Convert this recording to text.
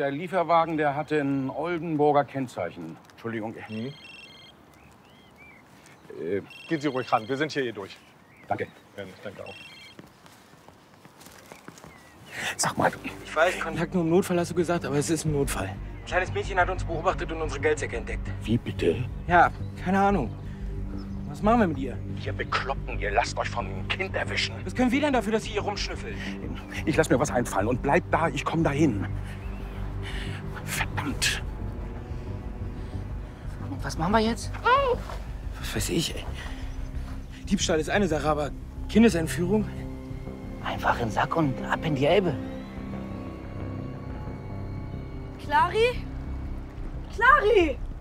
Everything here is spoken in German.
der Lieferwagen, der hatte ein Oldenburger Kennzeichen. Entschuldigung. Gehen Sie ruhig ran, wir sind hier durch. Danke. Ja, ich danke auch. Sag mal. Ich weiß, Kontakt nur im Notfall, hast du gesagt, aber es ist ein Notfall. Ein kleines Mädchen hat uns beobachtet und unsere Geldsäcke entdeckt. Wie bitte? Ja, keine Ahnung. Was machen wir mit ihr? Ihr Bekloppten, ihr lasst euch von einem Kind erwischen. Was können wir denn dafür, dass sie hier rumschnüffelt? Ich lass mir was einfallen und bleib da, ich komm dahin. Verdammt. Und was machen wir jetzt? Was weiß ich, ey. Diebstahl ist eine Sache, aber Kindesentführung? Einfach in den Sack und ab in die Elbe. Clari? Clari!